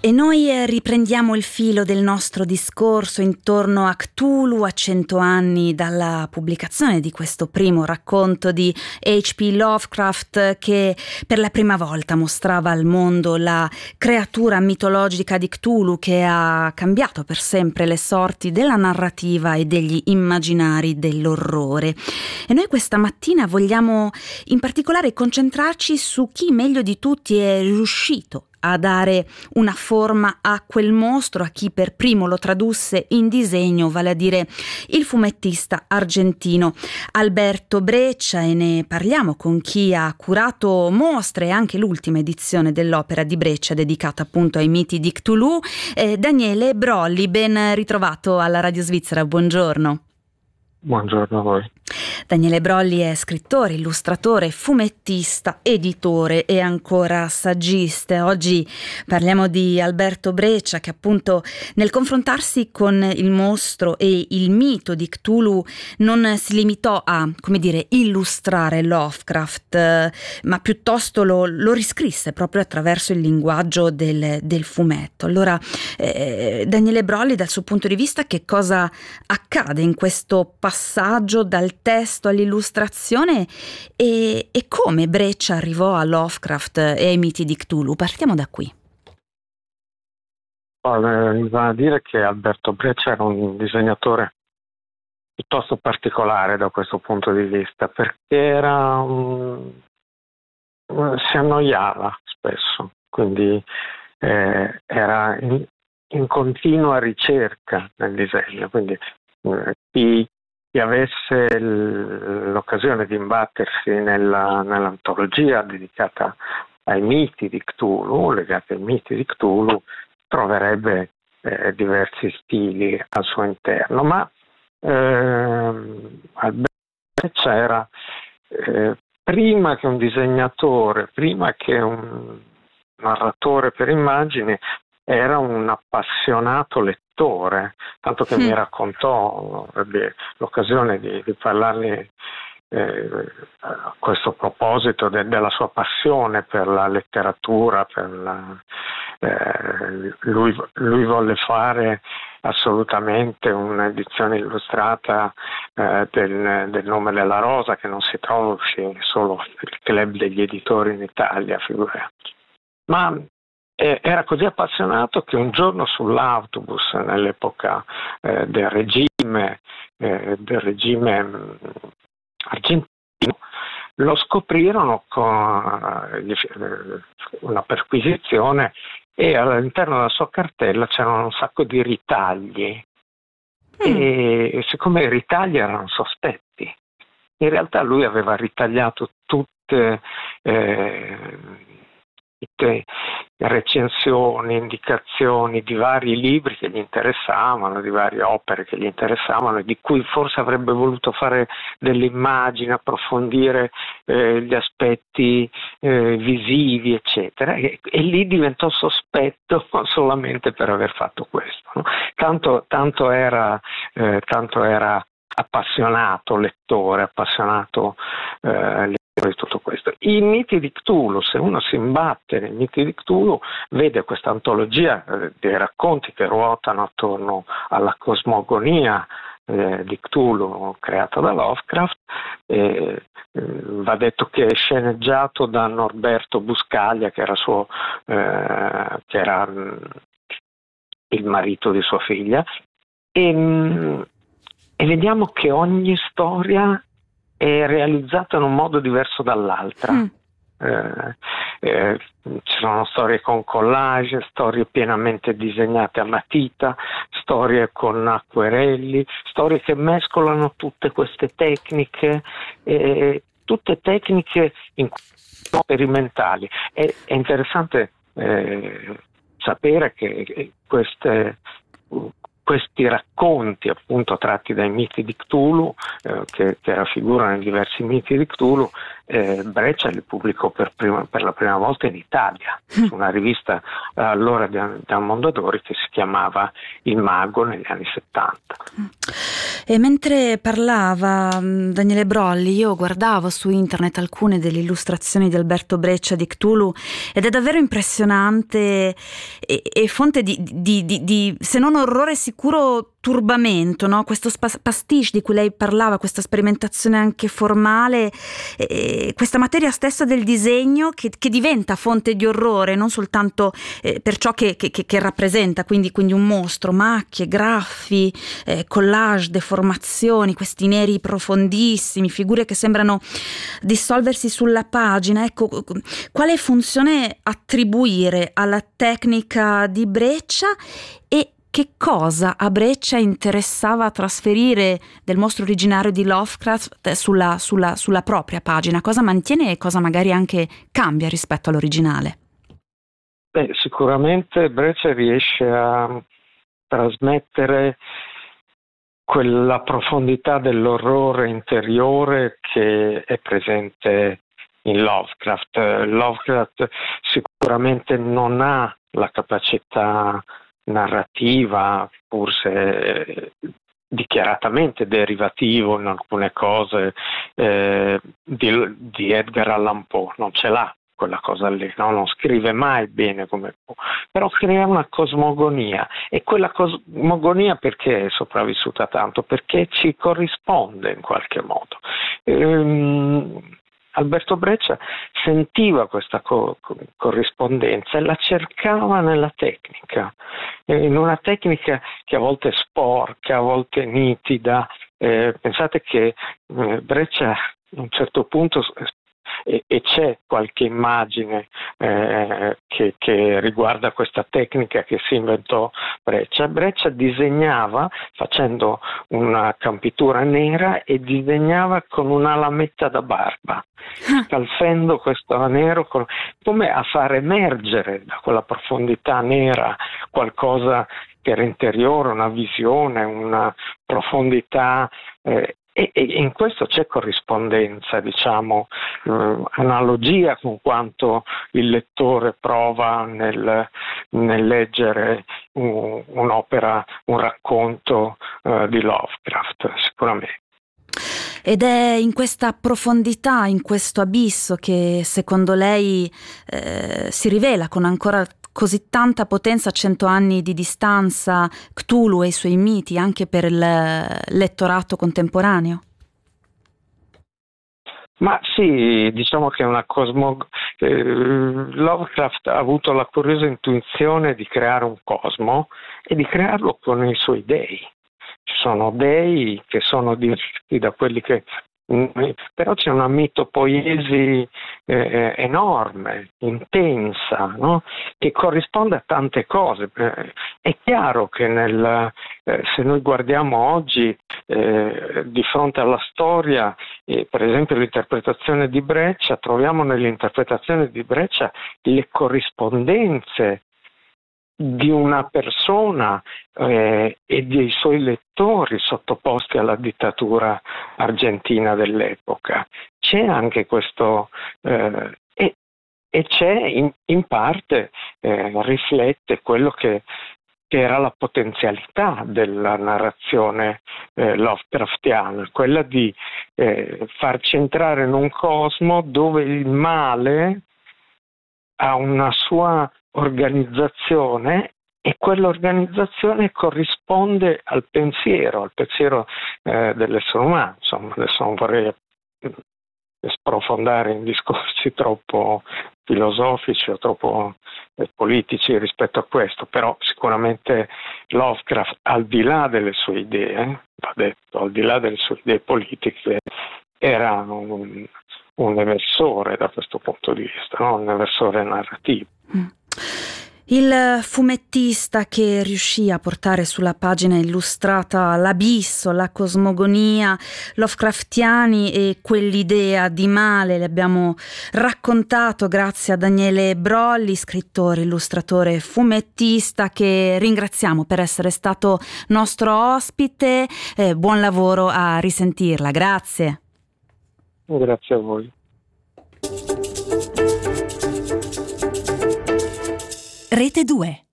E noi riprendiamo il filo del nostro discorso intorno a Cthulhu a 100 anni dalla pubblicazione di questo primo racconto di H.P. Lovecraft, che per la prima volta mostrava al mondo la creatura mitologica di Cthulhu, che ha cambiato per sempre le sorti della narrativa e degli immaginari dell'orrore. E noi questa mattina vogliamo in particolare concentrarci su chi meglio di tutti è riuscito a dare una forma a quel mostro, a chi per primo lo tradusse in disegno, vale a dire il fumettista argentino Alberto Breccia, e ne parliamo con chi ha curato mostre e anche l'ultima edizione dell'opera di Breccia dedicata appunto ai miti di Cthulhu, Daniele Brolli. Ben ritrovato alla Radio Svizzera, buongiorno. Buongiorno a voi. Daniele Brolli è scrittore, illustratore, fumettista, editore e ancora saggista. Oggi parliamo di Alberto Breccia, che appunto nel confrontarsi con il mostro e il mito di Cthulhu non si limitò a, come dire, illustrare Lovecraft, ma piuttosto lo riscrisse proprio attraverso il linguaggio del fumetto. Allora, Daniele Brolli, dal suo punto di vista, che cosa accade in questo passaggio dal testo all'illustrazione e come Breccia arrivò a Lovecraft e ai miti di Cthulhu? Partiamo da qui. Mi va a dire che Alberto Breccia era un disegnatore piuttosto particolare da questo punto di vista, perché si annoiava spesso, quindi era in continua ricerca nel disegno, quindi chi avesse l'occasione di imbattersi nell'antologia dedicata ai miti di Cthulhu, legati ai miti di Cthulhu, troverebbe diversi stili al suo interno, ma Alberto era prima che un disegnatore, prima che un narratore per immagini, era un appassionato lettore, tanto che mi raccontò, ebbe l'occasione di parlargli a questo proposito della sua passione per la letteratura, lui volle fare assolutamente un'edizione illustrata del Nome della Rosa, che non si trova solo il club degli editori in Italia, figurati. Ma era così appassionato che un giorno sull'autobus, nell'epoca del regime argentino, lo scoprirono con una perquisizione, e all'interno della sua cartella c'erano un sacco di ritagli. E siccome i ritagli erano sospetti, in realtà lui aveva ritagliato tutte recensioni, indicazioni di vari libri che gli interessavano, di varie opere che gli interessavano e di cui forse avrebbe voluto fare delle immagini, approfondire gli aspetti visivi, eccetera, e lì diventò sospetto solamente per aver fatto questo, no? Tanto era appassionato lettore, appassionato di tutto questo. I miti di Cthulhu, se uno si imbatte nei miti di Cthulhu, vede questa antologia dei racconti che ruotano attorno alla cosmogonia di Cthulhu creata da Lovecraft. Va detto che è sceneggiato da Norberto Buscaglia, che era il marito di sua figlia, e vediamo che ogni storia è realizzata in un modo diverso dall'altra. Ci sono storie con collage, storie pienamente disegnate a matita, storie con acquerelli, storie che mescolano tutte queste tecniche, tutte tecniche sperimentali. È interessante sapere che questi racconti, appunto tratti dai miti di Cthulhu, che raffigurano i diversi miti di Cthulhu, Breccia li pubblicò per la prima volta in Italia, su una rivista allora da Mondadori che si chiamava Il Mago negli anni 70. E mentre parlava Daniele Brolli, io guardavo su internet alcune delle illustrazioni di Alberto Breccia di Cthulhu ed è davvero impressionante e fonte di se non orrore sicuro turbamento, no? Questo pastiche di cui lei parlava, questa sperimentazione anche formale, questa materia stessa del disegno che diventa fonte di orrore, non soltanto per ciò che rappresenta, quindi un mostro, macchie, graffi, collage, deformazioni, questi neri profondissimi, figure che sembrano dissolversi sulla pagina. Ecco, quale funzione attribuire alla tecnica di Breccia e che cosa a Breccia interessava trasferire del mostro originario di Lovecraft sulla propria pagina? Cosa mantiene e cosa magari anche cambia rispetto all'originale? Sicuramente Breccia riesce a trasmettere quella profondità dell'orrore interiore che è presente in Lovecraft. Lovecraft sicuramente non ha la capacità narrativa, pur se dichiaratamente derivativo in alcune cose, di Edgar Allan Poe, non ce l'ha quella cosa lì, no? Non scrive mai bene come Poe, però crea una cosmogonia, e quella cosmogonia perché è sopravvissuta tanto? Perché ci corrisponde in qualche modo. Alberto Breccia sentiva questa corrispondenza e la cercava nella tecnica, in una tecnica che a volte è sporca, a volte nitida. Pensate che Breccia a un certo punto, e c'è qualche immagine che riguarda questa tecnica che si inventò Breccia disegnava facendo una campitura nera e disegnava con una lametta da barba, scalfendo questo nero come a far emergere da quella profondità nera qualcosa che era interiore, una visione, una profondità, e in questo c'è corrispondenza, diciamo, analogia con quanto il lettore prova nel leggere un'opera, un racconto di Lovecraft, sicuramente. Ed è in questa profondità, in questo abisso che secondo lei si rivela con ancora così tanta potenza a 100 anni di distanza Cthulhu e i suoi miti anche per il lettorato contemporaneo? Ma sì, diciamo che è una Lovecraft ha avuto la curiosa intuizione di creare un cosmo e di crearlo con i suoi dei. Ci sono dei che sono diversi da quelli che... Però c'è una mitopoiesi enorme, intensa, no? Che corrisponde a tante cose. È chiaro che se noi guardiamo oggi di fronte alla storia, per esempio l'interpretazione di Breccia, troviamo nell'interpretazione di Breccia le corrispondenze di una persona e dei suoi lettori sottoposti alla dittatura argentina dell'epoca. C'è anche questo e c'è in parte riflette quello che era la potenzialità della narrazione Lovecraftiana, quella di farci entrare in un cosmo dove il male ha una sua organizzazione e quell'organizzazione corrisponde al pensiero dell'essere umano. Insomma, adesso non vorrei sprofondare in discorsi troppo filosofici o troppo politici rispetto a questo, però sicuramente Lovecraft, al di là delle sue idee, va detto, al di là delle sue idee politiche, era un eversore da questo punto di vista, no? Un eversore narrativo. Il fumettista che riuscì a portare sulla pagina illustrata l'abisso, la cosmogonia Lovecraftiani e quell'idea di male, le abbiamo raccontato grazie a Daniele Brolli, scrittore, illustratore, fumettista, che ringraziamo per essere stato nostro ospite. Buon lavoro, a risentirla, grazie. Grazie a voi. Rete 2.